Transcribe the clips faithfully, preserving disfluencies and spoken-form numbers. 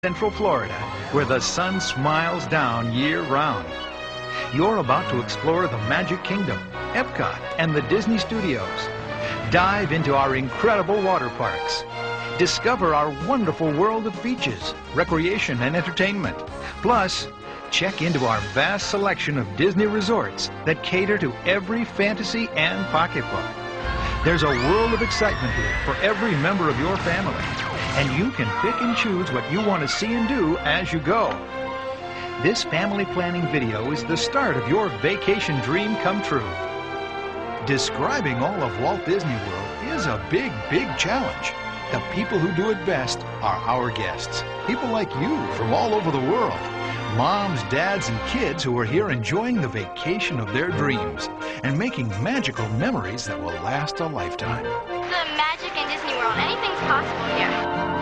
Central Florida, where the sun smiles down year-round. You're about to explore the Magic Kingdom, Epcot, and the Disney Studios. Dive into our incredible water parks. Discover our wonderful world of beaches, recreation, and entertainment. Plus, check into our vast selection of Disney resorts that cater to every fantasy and pocketbook. There's a world of excitement here for every member of your family, and you can pick and choose what you want to see and do as you go. This family planning video is the start of your vacation dream come true. Describing all of Walt Disney World is a big, big challenge. The people who do it best are our guests. People like you from all over the world. Moms, dads, and kids who are here enjoying the vacation of their dreams and making magical memories that will last a lifetime. The magic in Disney World. Anything's possible here.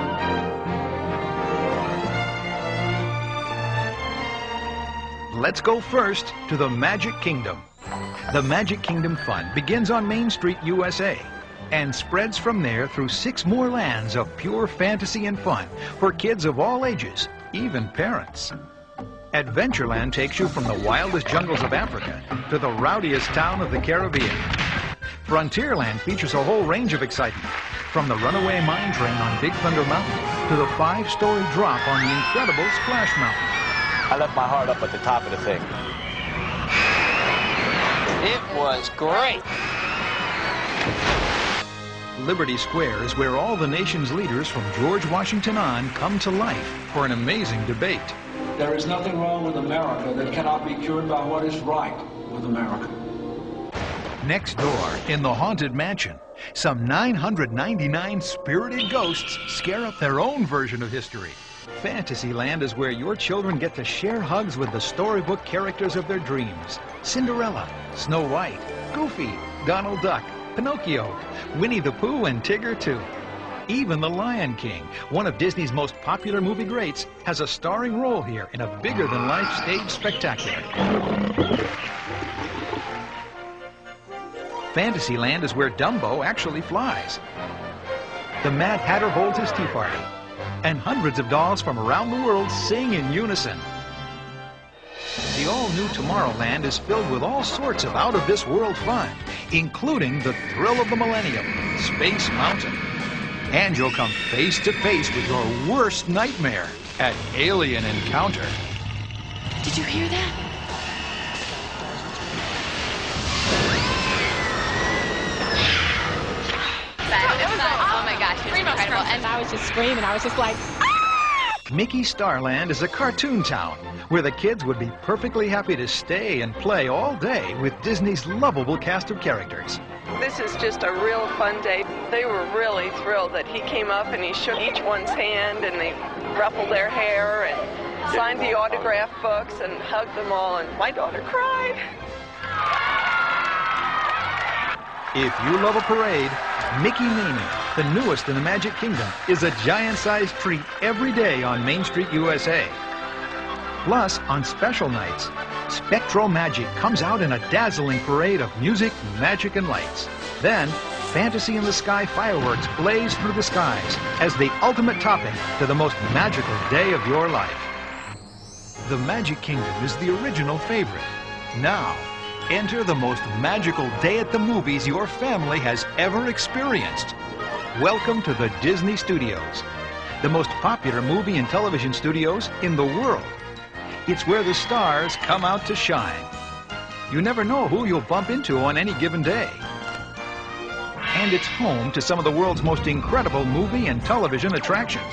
Let's go first to the Magic Kingdom. The Magic Kingdom Fun begins on Main Street, U S A, and spreads from there through six more lands of pure fantasy and fun for kids of all ages, even parents. Adventureland takes you from the wildest jungles of Africa to the rowdiest town of the Caribbean. Frontierland features a whole range of excitement, from the runaway mine train on Big Thunder Mountain to the five-story drop on the incredible Splash Mountain. I left my heart up at the top of the thing. It was great. Liberty Square is where all the nation's leaders from George Washington on come to life for an amazing debate. There is nothing wrong with America that cannot be cured by what is right with America. Next door, in the Haunted Mansion, some nine hundred ninety-nine spirited ghosts scare up their own version of history. Fantasyland is where your children get to share hugs with the storybook characters of their dreams. Cinderella, Snow White, Goofy, Donald Duck, Pinocchio, Winnie the Pooh, and Tigger too. Even The Lion King, one of Disney's most popular movie greats, has a starring role here in a bigger-than-life stage spectacular. Fantasyland is where Dumbo actually flies. The Mad Hatter holds his tea party, and hundreds of dolls from around the world sing in unison. The all-new Tomorrowland is filled with all sorts of out-of-this-world fun, including the thrill of the millennium, Space Mountain. And you'll come face to face with your worst nightmare at Alien Encounter. Did you hear that? It was, oh my gosh, it was incredible. And I was just screaming. I was just like, ah! Mickey Starland is a cartoon town where the kids would be perfectly happy to stay and play all day with Disney's lovable cast of characters. This is just a real fun day. They were really thrilled that he came up and he shook each one's hand and they ruffled their hair and signed the autograph books and hugged them all, and my daughter cried. If you love a parade, Mickey Mania, the newest in the Magic Kingdom, is a giant-sized treat every day on Main Street, U S A. Plus, on special nights, Spectro Magic comes out in a dazzling parade of music, magic, and lights. Then, Fantasy in the Sky fireworks blaze through the skies as the ultimate topping to the most magical day of your life. The Magic Kingdom is the original favorite. Now, enter the most magical day at the movies your family has ever experienced. Welcome to the Disney Studios, the most popular movie and television studios in the world. It's where the stars come out to shine. You never know who you'll bump into on any given day. And it's home to some of the world's most incredible movie and television attractions.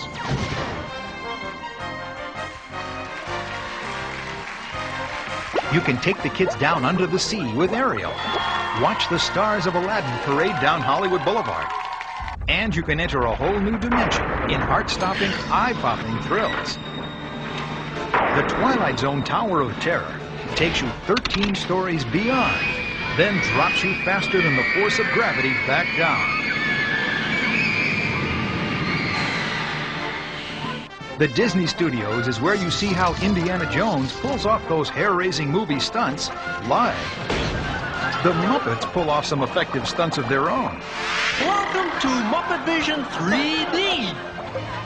You can take the kids down under the sea with Ariel. Watch the stars of Aladdin parade down Hollywood Boulevard. And you can enter a whole new dimension in heart-stopping, eye-popping thrills. The Twilight Zone Tower of Terror takes you thirteen stories beyond, then drops you faster than the force of gravity back down. The Disney Studios is where you see how Indiana Jones pulls off those hair-raising movie stunts live. The Muppets pull off some effective stunts of their own. Welcome to Muppet Vision three D.